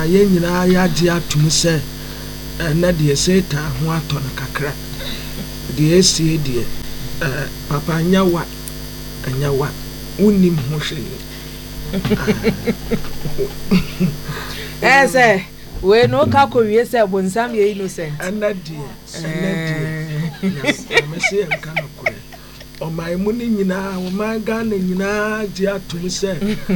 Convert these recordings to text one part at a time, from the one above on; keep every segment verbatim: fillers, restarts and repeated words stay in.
yɛn nyinaa yɛagye atum sɛ na deɛ Satan ho atɔ no kakra deɛ esie deɛ papa anyawa anyawa wonim ho hwee Ese we no ka ko wie se bonsam ye innocent anadie anadie na me se enka no kure o mai mu ni nyina o mai ga na nyina gye atum se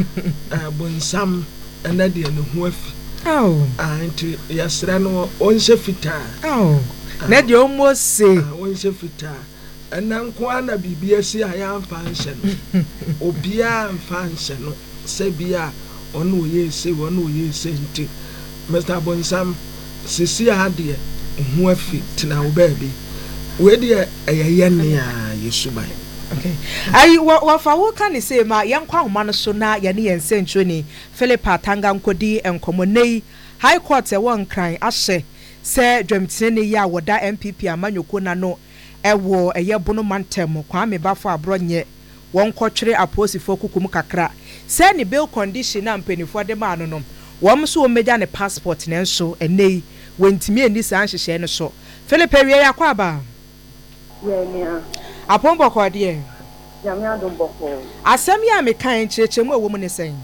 bonsam anadie no ho afi oh anti yasra no onse fita oh na de o mo se onse fita ana nko ana bibia si aya amfa nhyɛ no obia amfa nhyɛ no se bia ono ye se ono ye se nti Mister Bonsam sisi ade ho afi tena wo baabi we de eyeye ne a yesuban okay ai wa fa wo kan say ma yenkwa homa no so na ye ne yense ntwoni Philip Atanga nkodi enkomonei high court e won kran ahye se dwamtene ne ya woda M P P amanyoko na no ewo eye bono mantem Kwame Bafo abronye won kotwere aposifo kukum kakra se ne bail condition na mpanifo de ma no no wom so omeja ne passport ne nso enei wentimi eni san hyehye ne so Philip wie yakwa aba ye nia apombo ko de ya me adom boko asem ya me kan kirechemu ewo mu ne sen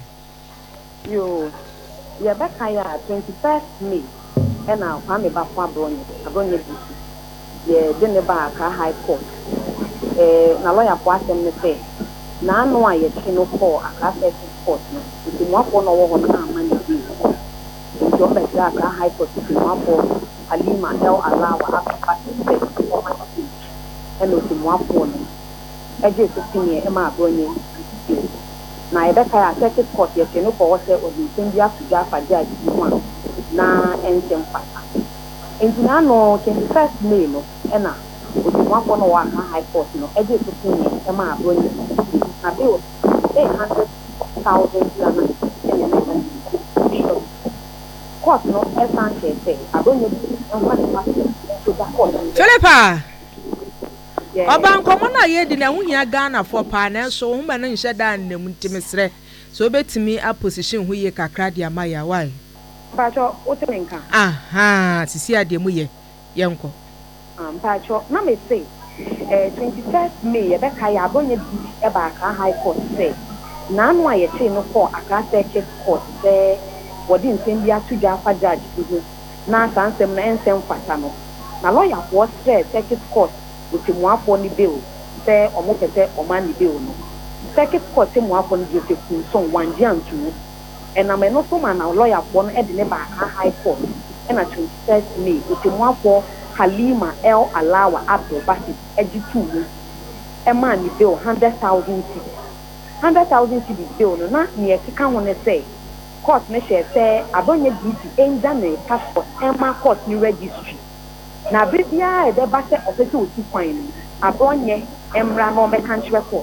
yo ya ba kan ya twenty-first May ena Kwame Bafo abronye abronye bisi ye de ne ba ka high court eh na lawyer po asem ne say na anu a ye chi no ko aka first court no ti mo ko no wo ho na amani bi nti o be ja aka high court ti mo ko Halima El Alawa aka first court eno ti mo ko no e je ti tinye e ma abronye na e be ka ya second court ye chi no ko wo se o di tinja tuja faja di mo na entem pata nti na no twenty-first May no ena o ti mo ko no wa high court no e je ti tinye e ma abronye na be eight hundred thousand Ghana court no esanche say abonye to the court Philippa oba nkomo na ye di na huhia Ghana for pa na so hu ma no nhye dan na muntimesre so obetimi a position hu ye kakra dia maya why pacho otemenka aha sisi ade mu ye yenko um pacho na me say eh twenty-first May e be kai abonye bi e ba ka high court say na anu aye che no ko aka circuit court say wodi nsem bi atudwa fa judge bi na sansem na ensem fata no na lawyer for say circuit court utimu afọ ni bill say omo pete oma ni bill no circuit court mu afọ ni Joseph Kunson wanje antu ena me no so ma na lawyer for no e de ne ba ka high court ena twenty-first May utimu afọ Halima El Alawa Abdul Basit ejitu e ma ni bill one hundred thousand cedis one hundred thousand cedis bill no na ne ekika ho ne say court ne share say abonye D T enja ne passport e ma court ni registry na bibia e de ba say ofese otu kwan no abonye emra no me kanchwe court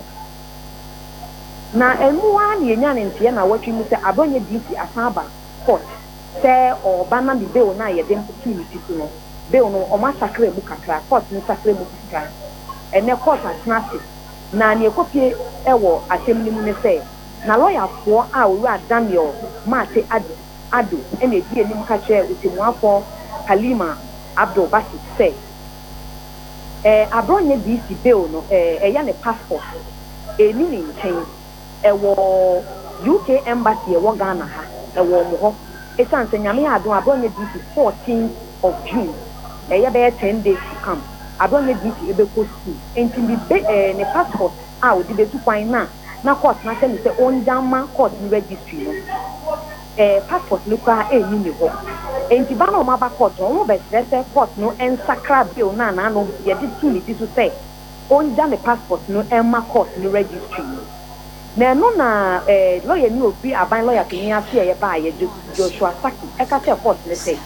na emuwa ne enya ne ntie na watwi mu say abonye D T asaba court say oba na the bill na ye dem opportunity to no bill no o ma sakre mu kakra court ni sakre mu kakra ene court atnase na ne kopie ewo asemni mu ne say na lawyer for a owura Daniel Mate Ado Ado ene die nim ka che utimu afọ Halima Abdul Basit say eh abronye D C bill no eh eya ne passport eni ni nchen ewo U K embassy ewo Ghana ha ewo mo ho esanse nyame ya adon abronye D C fourteenth of June eya be ten days to come abronye D C ebe ko school enti bi eh ne passport a odi be tu kwan na na court na say say onjama court ni registry no eh passport no kwa e ni ni ho enti ba na o ma ba court o be say court no ensacra bill na na no ye di tu ni so say onja ne passport no emma court ni registry na no na eh lawyer ni obi aban lawyer kini ase ye ba ye Joshua Saki e ka say court ne say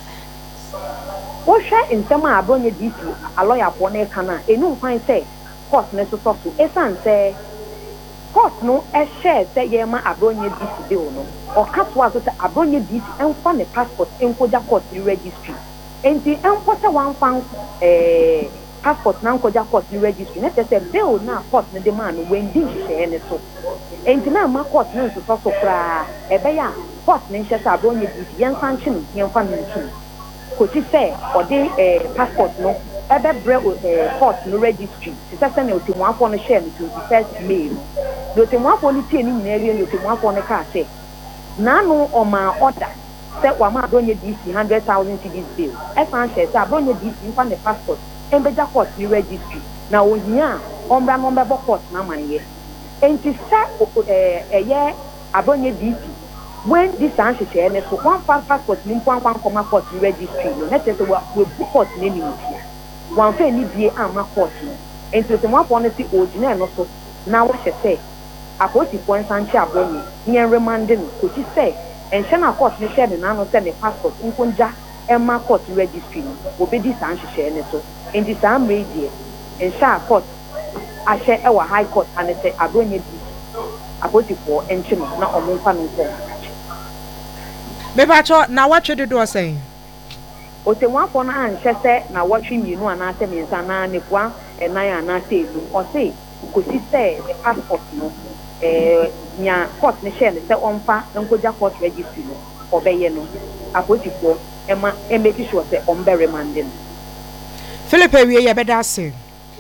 o hwe nsema abonye D C a lawyer for na ka na enu kwan say court ne so so so esan say court no e share say ye ma abronye D C bill no o katwa so say abronye D C enfa ne passport enkoja court ni registry enti enko say wan fan eh passport na nkoja court ni registry na tese bill na court na de man when di share ne so enti na ma court na so so kra e be ya court na nhye sa abro nye di yen fan chin yen fan ni chin ko ti say o de eh passport no e be bre eh court no registry ti say na oti mo afọ no share ni twenty-first May no ti mo afọ ni tie ni nyina rie no ti mo afọ no ka say na no o ma order say wa ma abro nye D C one hundred thousand cedis bill e fan share say abro nye D C in fan the passport embeja court ni registry na ohia ombra no mbebo court na manye enti sa eh eye abonye D C when this anhyeche ne so one passport ni mpo ankan koma court ni registry no na tese we court ni ni mutia one fe ni die ama court no enti se mo afọ no si original no so na wo hye akoti point sanche abonye yen remand no ko ti say enhye na court ni share na no say ne passport nkonja Emma court registry obedi san hyehyɛ ne so enti san media ensha court ahye ewa high court anete abronye bi apotifo enche no na omo nfa no nko me ba cho na watwe dodo osen ote wafo na anhye se na watwe mienu ana se mensa na nekwa enan ana se elu o se kosi se the passport no eh nya court ne share ne se onfa nkoja court registry no obeye no apotifo Emma, and make sure say on very mandin. Philip, we are better say.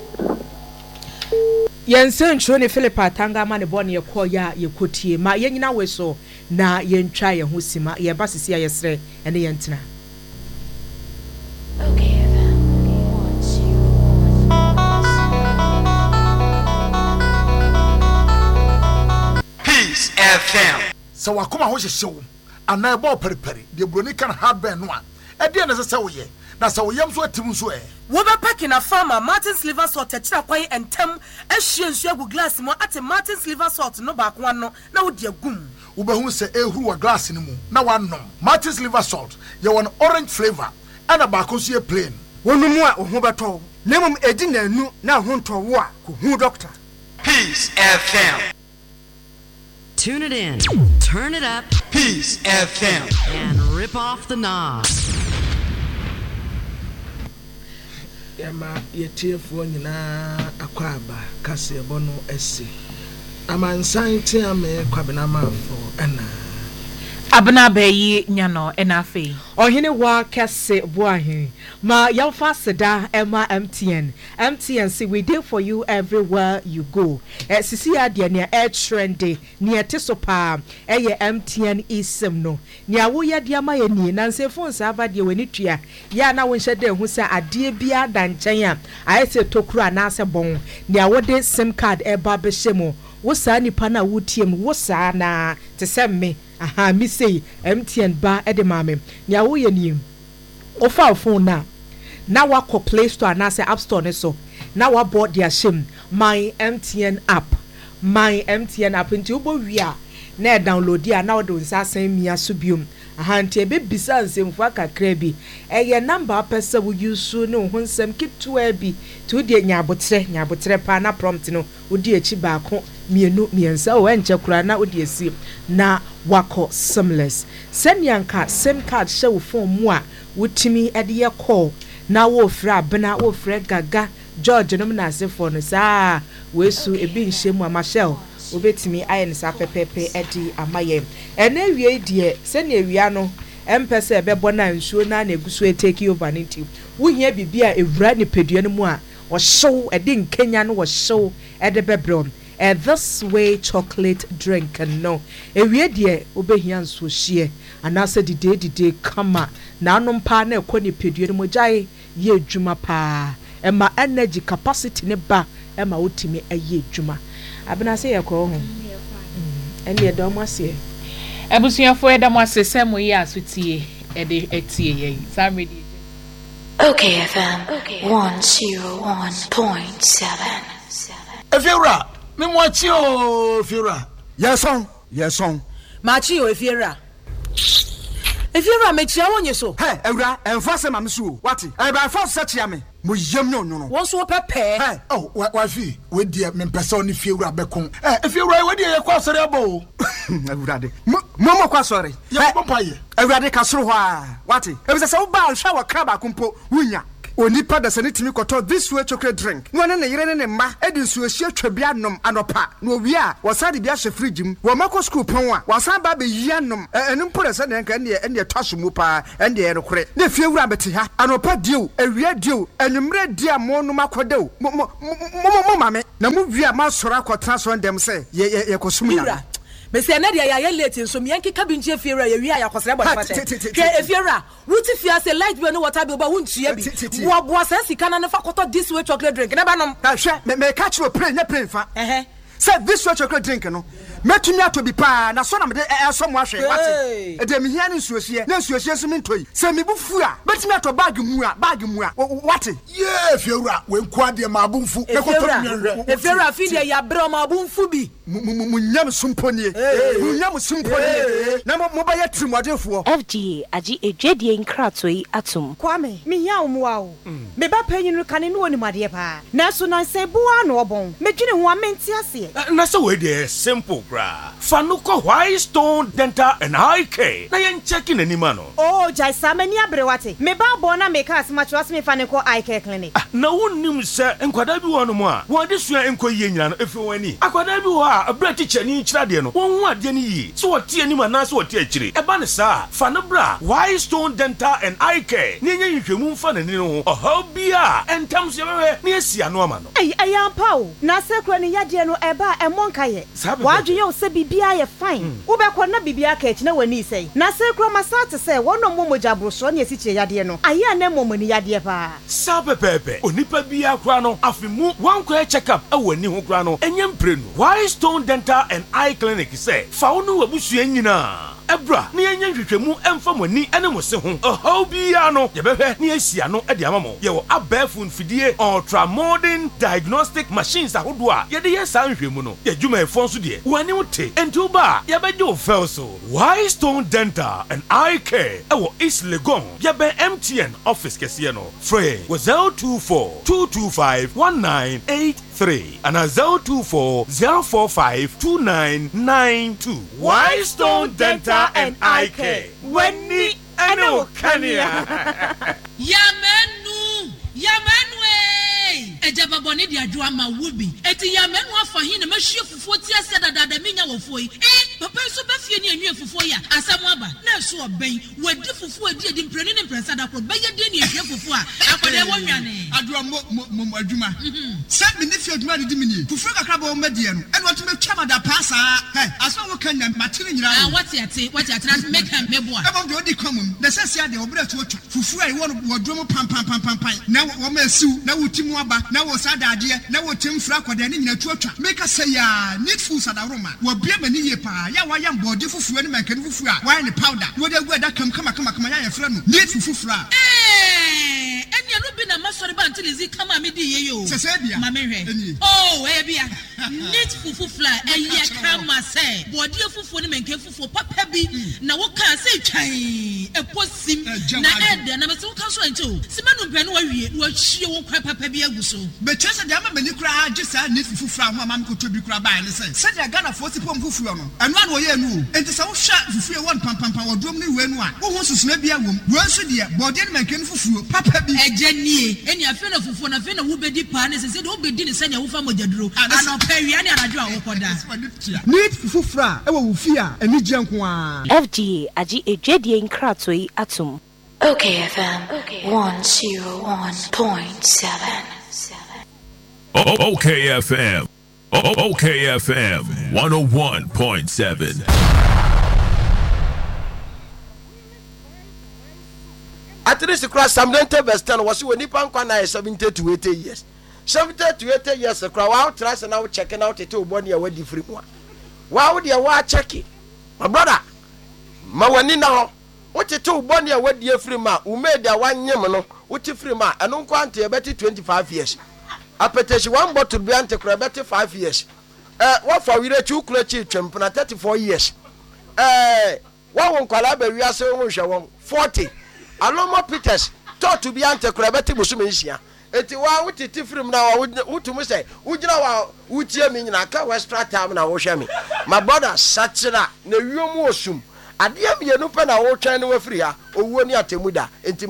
Yen sen chone Philippa tanga mane boni ye call ya ye kotie ma yen nyina we so na yen try ye husima ye basisi ayesre ene yen tena. Okay Peace F M. So wakoma ho hyehyɛ ana ebo periperi de broni kan hardware no a e de na sese wo ye na se wo yam so atim so e wo be pack na farmer Martin's liver salt techira kwan entem ahye nsu agu glass mo ate Martin's liver salt no ba ko no na wo de agum wo be hu se ehuru wa glass ni mu na wanom Martin's liver salt ye won orange flavor ana ba ko so ye plain wonumu a wo ho beto na mum edi na anu na ho nto wo a ko hu doctor. Peace F M. Tune it in, turn it up, Peace F M, and rip off the knob. Yama yetiefo nyina akwaba kase bono esi amansan ti ame kwabena mafo ana abna bayi nyano enafe ohene wa kase boahin ma yamfa seda ema M T N M T N say we there for you everywhere you go eh sisi ade ne e trendy ne etisopa eh M T N isem no ne awo ya de ama ye ni na nse phone sa aba de wani tua ya na wo nhye de hu sa ade bia da nchen a aye se tokura na ase bon ne awo de sim card e ba be hyemo wo sa nipa na wo tiem wo sa na te semme aha mi say M T N ba e de mame ne awo ye ni o fa phone na na wa ko Play Store na say App Store ne so na wa board their shame my M T N app my M T N app nti ubo wi a na download ya na wo do nsa san mia so biom aha nti e be bisa nsemfu akakra bi eye number pesa wo use no ho nsem kitwa bi to de nyabotre nyabotre pa na prompt no wo di echi ba ko mienu miensa o enche kura na wo di esi na wako seamless senyanka sim card she wo phone mu a wotimi e de ye call na wo fra bena wo fra gaga George no na asefo no saa wesu ebi nhemu amashel obetimi ayen sa pepepe edi amaye ena wie die se na ewia no empese ebebo na nsuo na na egusu etake over ninti wohia bibia ewura ne pedua no mu a wo show edi nkenya no wo show ede bebrom eh this way chocolate drink no ewie die obehia nsuo hie anase dide dide kama na anompa na ekɔ ne pedua no mu gyae ye adwuma pa ema energy capacity ne ba ema wotimi aye adwuma abena se ye ko ho ene ye dom ase ebusuafo e dam ase semo ye asutie e de etie ye samedi Okay F M one oh one point seven. Efiura me mo achi o Efiura Yes on yes on machi o efiera efiera me chia wonye so hey ewura emfa se mam so what e ba fa se chia me mo yem no no won so pepe hey oh wa fi we die me pesa oni Efiura bekon eh Efiura we die ye kwa sori abo ewura de mo mo kwa sori ye bompa ye ewura de ka soro ho a what e e bi se se wo ba hwa wa kra ba kompo wunya onipa da sɛ ne timi kɔtɔ this way chocolate drink no na ne yere ne ne mma edi nsuohie twa bia nom anopa no wi a wɔsa de bia hye fridge mu wɔ makɔ school pon a wɔsa ba be yia nom ɛno mpo sɛ ne nka ne ne twaso mu pa ɛne yɛ rekore ne fie wura bete ha anopa dio awia dio anwumre dia mo no makɔdew mo mo mo mame na mo wi a ma sɔra akɔtra so ndɛm sɛ yɛ yɛ kɔsum ya Mesi na dia ya late nso me yanke kabinche fiera ya wi ya kwasere bɔ fate ke efiera wuti fia se light bill no water bill ba wuntua bi wo bo asa sika na fa kɔtɔ this way chocolate drink na ba nom ka hwɛ me me catch we pray nya pray fa eh say this way chocolate drink no metumi ato bi pa na so na me de ɛso mo ahwɛ wate e de me hia ne nsuohie na nsuohie so me ntoi se me bu fu a betumi ato bag mu a bag mu a wate ye fiera we nko ade ma abunfu me kɔtɔ me efiera fi de ya bre ma abunfu bi munyam sumponie munyam sumponie na mo ba ya trimodefo F G A agi edwedie nkratoi atom Kwame me nya omwa o me ba panyinu kane no onimade pa na so nan se boa na obon medwene ho amenti ase na so we dey simple gra fanuko White Stone Dental and Eye Care na yen checking anima no oh jai samani abrewate me ba bo na me ka asema chwas me faniko Eye Care clinic na wonnim se enkwada bi wo no mo a wo de sua enkoyie nyina no efi wani akwada bi wo a abra teacher ni nkyira de no won hu ade ni yi so wote anima na so wote akire eba ne sa fa no bra White Stone Dental and Eye Care ni nya nhwehwemu fa ne ni ho ohaw bia entam se bewe ni asia no ama no ai ayampa o na sekro ni yade no eba emonka ye wadwe ye o se bibia ye fine wo be kɔ na bibia ka echi na wani sei na sekro masate se wono momoja broso na esiche yade no aya na momoni yade pa sa pepepe onipa bia kra no afimu wan kɔ check up awani ho kra no enyem prenu White Stone Dental and Eye Clinic say fa no wabusua nyina ebra na yenya hwehwemu emfa mani ene mo se ho ohaw bia no ye behwe na asia no e de amamo ye wo abafun fidie ultra modern diagnostic machines ahodo a ye de ye san hwehmu no ye dwuma efon so de wani wote enti ba ye be jo fel so White Stone Dental and Eye Care e wo East Legon ye be M T N office kese no free was zero two four two two five one nine eight three and a zero two four zero four five two nine nine two. White Stone Dental and Eye Care. Wenni eno kania. Yamenu, yamenu eh. Eja baboni di adwa ma wubi. Eti yamenu afa hin ma hwie fufuo ti ase dada minya wofo yi. Eh, papa so ba fie ni anwie fufuo ya. Asam aba. Na so oben. Wadi fufuo adi adi mpreni ne mpresa da kro. Ba ye di ni hwie fufuo a. Akwade wo nwane. Adwa mo mo adwuma. Sa me ne fie adwuma di mini. Fufuo kakra ba wo medie no. Eno to me twa da pasa. Hey, aso wo kan na matire nyira. Ah, what yate, what yate na make am meboa. Ebo de odi komum. Na sese ade obra to otwa. Fufuo ai wo wo drum pam pam pam pam pam. Na wo ma siu, na wo timu aba. Na wo sada ade na wo tim fra kwada ne nyina tuatwa make say ya need food sadaroma wo bia mani ye pa ya wa yam body fufuo ne mankani fufuo a wa ne powder wo de gu ada kam kama kama kama ya yefra no need fufuo a eh enia no bi na masori ba ntilizi kama me di ye yo sese bia ma me hwe oh eh bia need fufuo a ye kama say body fufuo ne mankani fufuo papa bi na wo ka say twan e posim na ede na me se wo ka so ento simanu bia no wa wie wo hie wo kwa papa bi aguso betwese de ama mani kura agisa need fufuo a ho ama ko to bi kura ba ne se se de Ghana fo sipom fufuo no eno an wo ye nu enti se wo hwa fufuo won pam pam pam wo drom ne we nu a wo ho susuna bia wom wo nso de body ne mankani fufuo papa bi eje nie eni afi na fufuo na afi na wo bedi pa ne se se de wo bedi ne se ne wo fa mojaduro ano pawia ne anadwo a wo koda need fufuo a e wo wo fi a eni gye nko a F G A agi edwedie nkratoi atom Okay F M one oh one point seven. O- OK F M. O- OK F M one oh one point seven. At least across some dental Western was when Nippon Kwana is seventy to eighty years. seventy to eighty years, the crowd out, trust and out checking out a two one year wedding free one. Why would you watch checking? My brother, Mawanina, what a two one year wedding free ma, who made their one yamano, which is free ma, and unquanti about twenty-five years. Apetesi one bottle be ante better five years. Eh, what for we two clutchy champion thirty-four years. Eh, one won kwala we are so one forty. Aloma Peters thought to be ante better musumisia. Eti wa wuti tifrim na wa wutu mu say ugina wa wutie mi nyina ka extra time na wo hwe mi. My brother Sachira na wiom osum. Ade am ye no pe na wo twan ne wafiri ha owuo ni atemuda enti